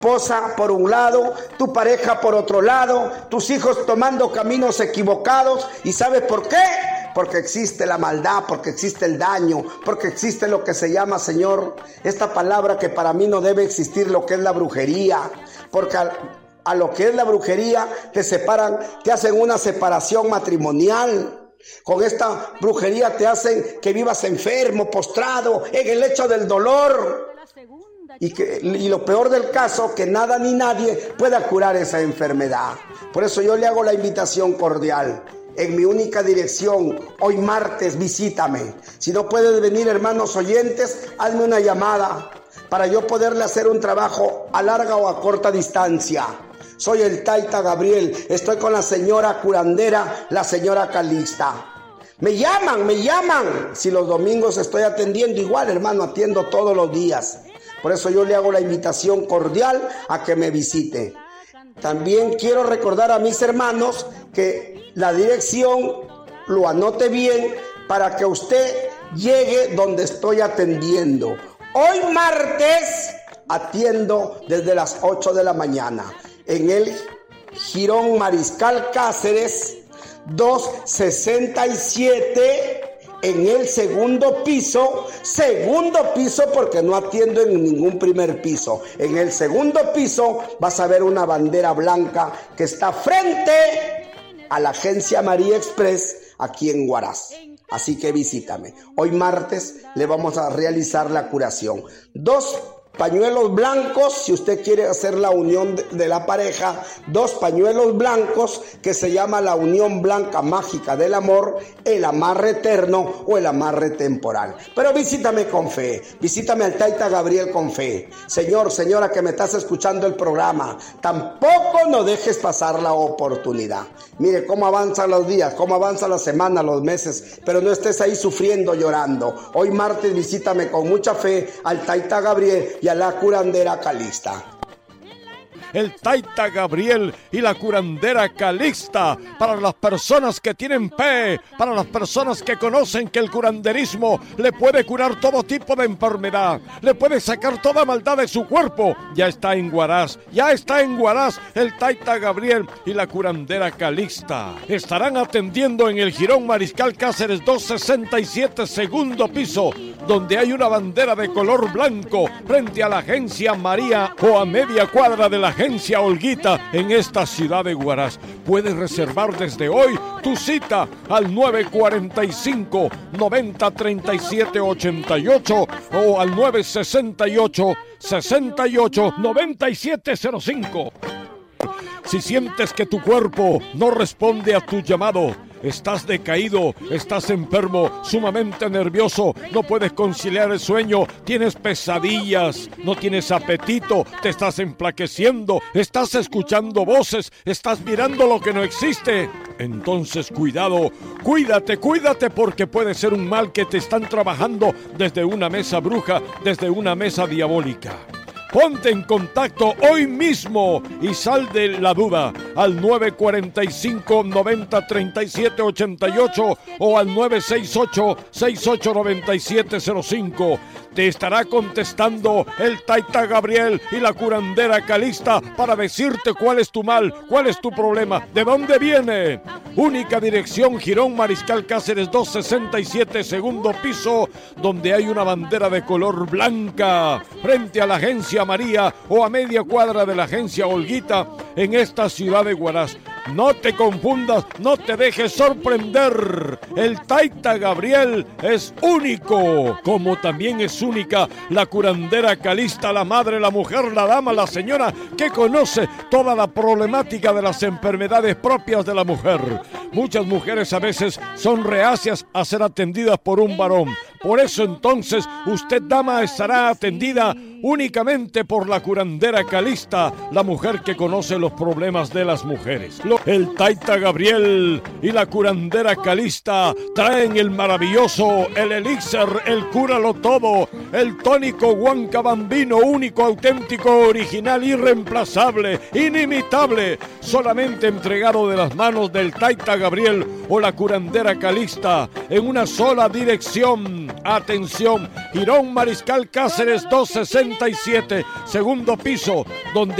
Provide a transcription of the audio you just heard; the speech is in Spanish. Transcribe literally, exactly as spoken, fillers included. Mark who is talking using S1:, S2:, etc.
S1: esposa por un lado, tu pareja por otro lado, tus hijos tomando caminos equivocados. ¿Y sabes por qué? Porque existe la maldad, porque existe el daño, porque existe lo que se llama, Señor, esta palabra que para mí no debe existir, lo que es la brujería. Porque a, a lo que es la brujería te separan, te hacen una separación matrimonial. Con esta brujería te hacen que vivas enfermo, postrado, en el lecho del dolor. Y, que, y lo peor del caso, que nada ni nadie pueda curar esa enfermedad. Por eso yo le hago la invitación cordial. En mi única dirección, hoy martes, visítame. Si no puedes venir, hermanos oyentes, hazme una llamada para yo poderle hacer un trabajo a larga o a corta distancia. Soy el Taita Gabriel, estoy con la señora curandera, la señora Calixta. Me llaman, me llaman. Si los domingos estoy atendiendo, igual, hermano, atiendo todos los días. Por eso yo le hago la invitación cordial a que me visite. También quiero recordar a mis hermanos que la dirección lo anote bien para que usted llegue donde estoy atendiendo. Hoy martes atiendo desde las ocho de la mañana en el Jirón Mariscal Cáceres doscientos sesenta y siete. En el segundo piso, segundo piso porque no atiendo en ningún primer piso. En el segundo piso vas a ver una bandera blanca que está frente a la agencia María Express aquí en Huaraz. Así que visítame. Hoy martes le vamos a realizar la curación. Dos pañuelos blancos, si usted quiere hacer la unión de, de la pareja, dos pañuelos blancos que se llama la unión blanca mágica del amor, el amarre eterno o el amarre temporal. Pero visítame con fe, visítame al Taita Gabriel con fe. Señor, señora que me estás escuchando el programa, tampoco no dejes pasar la oportunidad. Mire cómo avanzan los días, cómo avanza la semana, los meses, pero no estés ahí sufriendo, llorando. Hoy martes visítame con mucha fe al Taita Gabriel y a la curandera Calixta.
S2: El Taita Gabriel y la curandera Calixta, para las personas que tienen fe, para las personas que conocen que el curanderismo le puede curar todo tipo de enfermedad, le puede sacar toda maldad de su cuerpo. Ya está en Huaraz, ya está en Huaraz el Taita Gabriel y la curandera Calixta. Estarán atendiendo en el Jirón Mariscal Cáceres doscientos sesenta y siete, segundo piso, donde hay una bandera de color blanco frente a la agencia María o a media cuadra de la agencia Olguita en esta ciudad de Huaraz. Puedes reservar desde hoy tu cita al nueve cuatro cinco, noventa, treinta y siete, ochenta y ocho o al nueve sesenta y ocho, sesenta y ocho, noventa y siete cero cinco. Si sientes que tu cuerpo no responde a tu llamado, estás decaído, estás enfermo, sumamente nervioso, no puedes conciliar el sueño, tienes pesadillas, no tienes apetito, te estás enflaqueciendo, estás escuchando voces, estás mirando lo que no existe. Entonces cuidado, cuídate, cuídate porque puede ser un mal que te están trabajando desde una mesa bruja, desde una mesa diabólica. Ponte en contacto hoy mismo y sal de la duda al nueve cuatro cinco, noventa, treinta y siete, ochenta y ocho o al nueve seis ocho, sesenta y ocho, noventa y siete cero cinco. Te estará contestando el Taita Gabriel y la curandera Calixta para decirte cuál es tu mal, cuál es tu problema, de dónde viene. Única dirección, Jirón Mariscal Cáceres doscientos sesenta y siete, segundo piso, donde hay una bandera de color blanca frente a la agencia María o a media cuadra de la agencia Olguita en esta ciudad de Huaraz. No te confundas, no te dejes sorprender. El Taita Gabriel es único, como también es única la curandera Calixta, la madre, la mujer, la dama, la señora que conoce toda la problemática de las enfermedades propias de la mujer. Muchas mujeres a veces son reacias a ser atendidas por un varón. Por eso entonces usted, dama, estará atendida únicamente por la curandera Calixta, la mujer que conoce los problemas de las mujeres. El Taita Gabriel y la curandera Calixta traen el maravilloso, el elixir, el cúralo todo, el tónico Huanca Bambino, único, auténtico, original, irreemplazable, inimitable, solamente entregado de las manos del Taita Gabriel o la curandera Calixta en una sola dirección. Atención, Jirón Mariscal Cáceres doscientos sesenta ochenta y siete, segundo piso, donde